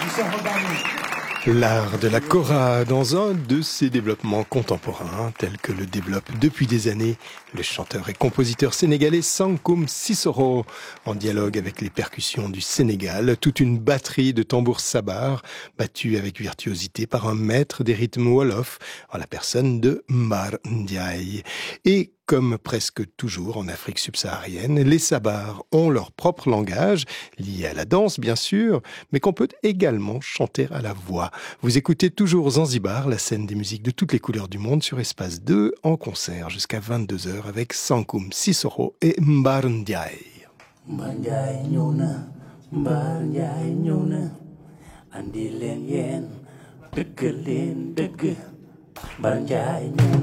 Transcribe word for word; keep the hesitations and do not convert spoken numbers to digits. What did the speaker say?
L'art de la kora dans un de ses développements contemporains, tel que le développe depuis des années le chanteur et compositeur sénégalais Sankoum Sissoko, en dialogue avec les percussions du Sénégal, toute une batterie de tambours sabar, battue avec virtuosité par un maître des rythmes wolof, en la personne de Mbar Ndiaye. Et comme presque toujours en Afrique subsaharienne, les sabars ont leur propre langage, lié à la danse bien sûr, mais qu'on peut également chanter à la voix. Vous écoutez toujours Zanzibar, la scène des musiques de toutes les couleurs du monde sur Espace deux, en concert jusqu'à vingt-deux heures avec Sankoum Sissoko et Mbar Ndiaye. Mbar Ndiaye ñëw na, Mbar Ndiaye ñëw na, andi leen yeen, dëgg leen dëgg, Mbar Ndiaye ñëw na.